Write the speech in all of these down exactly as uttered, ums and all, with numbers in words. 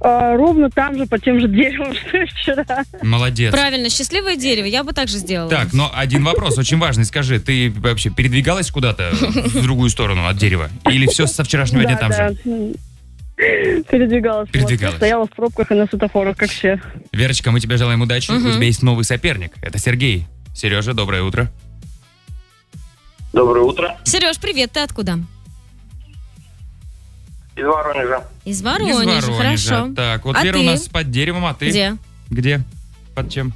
А, ровно там же, по тем же деревам, что и вчера. Молодец. Правильно, счастливое дерево. Я бы так же сделала. Так, но один вопрос очень важный. Скажи, ты вообще передвигалась куда-то в другую сторону от дерева? Или все со вчерашнего дня там же? Передвигалась. Передвигалась. Стояла в пробках и на светофорах, как все. Верочка, мы тебе желаем удачи. Угу. У тебя есть новый соперник. Это Сергей. Сережа, доброе утро. Доброе утро. Сереж, привет, ты откуда? Из Воронежа. Из Воронежа, Из Воронежа. хорошо. Так, вот А Вера ты? у нас под деревом, а ты? Где? Где? Под чем?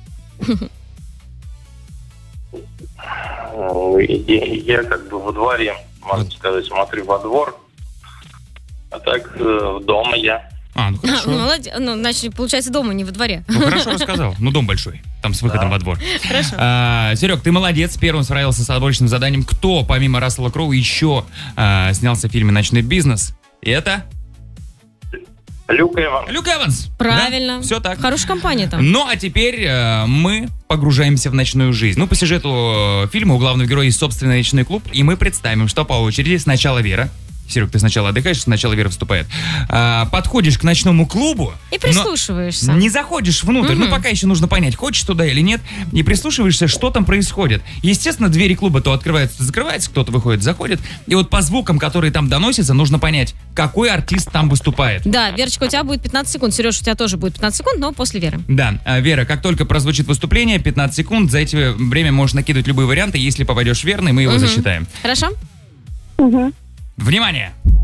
Ну, и- Я как бы во дворе, можно Вот. сказать, смотрю во двор. А так э, дома я. А, ну А, хорошо. молодец. Ну, значит, получается, дома, не во дворе. Ну хорошо рассказал. Ну дом большой. Там с выходом Да. во двор. Хорошо. А, Серег, ты молодец. Первым справился с отборочным заданием. Кто, помимо Рассела Кроу, еще а, снялся в фильме «Ночной бизнес»? И это Люк Эванс. Люк Эванс. Правильно. Да? Все так. Хорошая компания там. Ну, а теперь э, мы погружаемся в ночную жизнь. Ну, по сюжету э, фильма у главного героя есть собственный ночной клуб, и мы представим, что по очереди сначала Вера. Серег, ты сначала отдыхаешь, сначала Вера вступает. А, подходишь к ночному клубу. И прислушиваешься. но Не заходишь внутрь, Мгм. ну пока еще нужно понять, хочешь туда или нет, и прислушиваешься, что там происходит. Естественно, двери клуба то открываются, то закрываются, кто-то выходит, заходит, и вот по звукам, которые там доносятся, нужно понять, какой артист там выступает. Да, Верочка, у тебя будет пятнадцать секунд. Сереж, у тебя тоже будет пятнадцать секунд, но после Веры. Да, а, Вера, как только прозвучит выступление, пятнадцать секунд, за это время можешь накидывать любые варианты, если попадешь верно, мы его Мгм. засчитаем. Хорошо? Угу. Внимание!